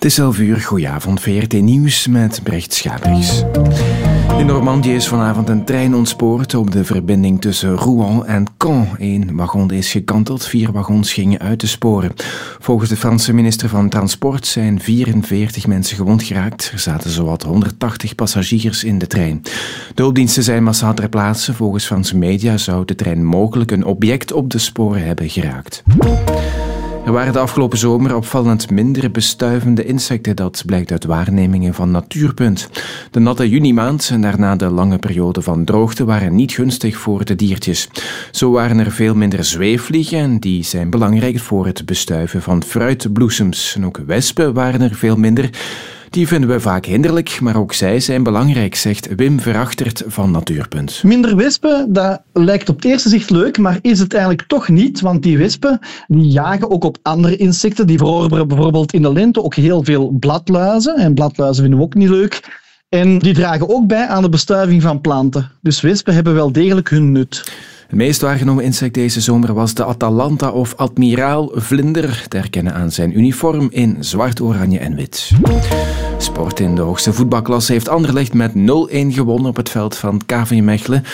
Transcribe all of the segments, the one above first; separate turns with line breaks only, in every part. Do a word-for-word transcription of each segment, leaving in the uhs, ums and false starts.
Het is elf uur, goedenavond, V R T Nieuws met Brecht Schabriks. In Normandië is vanavond een trein ontspoord op de verbinding tussen Rouen en Caen. Eén wagon is gekanteld, vier wagons gingen uit de sporen. Volgens de Franse minister van Transport zijn vierenveertig mensen gewond geraakt. Er zaten zowat honderdtachtig passagiers in de trein. De hulpdiensten zijn massaal ter plaatse. Volgens Franse media zou de trein mogelijk een object op de sporen hebben geraakt. Er waren de afgelopen zomer opvallend minder bestuivende insecten. Dat blijkt uit waarnemingen van Natuurpunt. De natte junimaand en daarna de lange periode van droogte waren niet gunstig voor de diertjes. Zo waren er veel minder zweefvliegen en die zijn belangrijk voor het bestuiven van fruitbloesems. En ook wespen waren er veel minder. Die vinden we vaak hinderlijk, maar ook zij zijn belangrijk, zegt Wim Verachtert van Natuurpunt.
Minder wespen, dat lijkt op het eerste zicht leuk, maar is het eigenlijk toch niet, want die wespen die jagen ook op andere insecten. Die verorberen bijvoorbeeld in de lente ook heel veel bladluizen, en bladluizen vinden we ook niet leuk. En die dragen ook bij aan de bestuiving van planten. Dus wespen hebben wel degelijk hun nut.
Het meest waargenomen insect deze zomer was de Atalanta of admiraalvlinder, te herkennen aan zijn uniform in zwart, oranje en wit. Sport in de hoogste voetbalklasse heeft Anderlecht met nul-een gewonnen op het veld van K V Mechelen.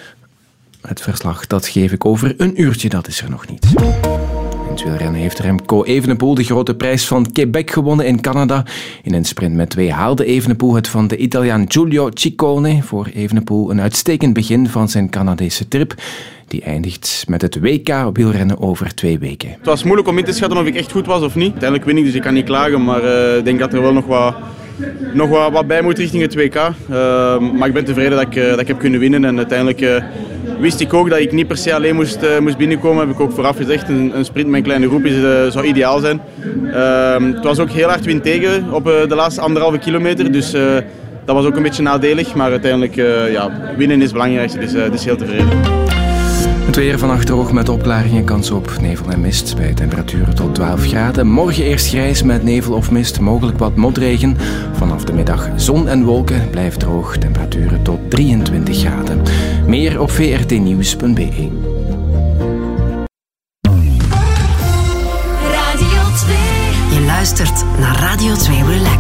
Het verslag dat geef ik over een uurtje, dat is er nog niet. In het wielrennen heeft Remco Evenepoel de grote prijs van Quebec gewonnen in Canada. In een sprint met twee haalde Evenepoel het van de Italiaan Giulio Ciccone. Voor Evenepoel een uitstekend begin van zijn Canadese trip. Die eindigt met het W K wielrennen over twee weken.
Het was moeilijk om in te schatten of ik echt goed was of niet. Uiteindelijk win ik, dus ik kan niet klagen. Maar uh, ik denk dat er wel nog wat, nog wat, wat bij moet richting het W K. Uh, maar ik ben tevreden dat ik, uh, dat ik heb kunnen winnen. En uiteindelijk uh, wist ik ook dat ik niet per se alleen moest, uh, moest binnenkomen. Heb ik ook vooraf gezegd, een, een sprint met een kleine groep is, uh, zou ideaal zijn. Uh, het was ook heel hard wind tegen op uh, de laatste anderhalve kilometer. Dus uh, dat was ook een beetje nadelig. Maar uiteindelijk, uh, ja, winnen is het belangrijkste. Dus, uh, dus heel tevreden.
Het weer vannacht droog met opklaringen, kans op nevel en mist bij temperaturen tot twaalf graden. Morgen eerst grijs met nevel of mist, mogelijk wat motregen. Vanaf de middag zon en wolken, blijft droog, temperaturen tot drieëntwintig graden. Meer op v r t nieuws punt b e.
Radio twee. Je luistert naar Radio twee Relax.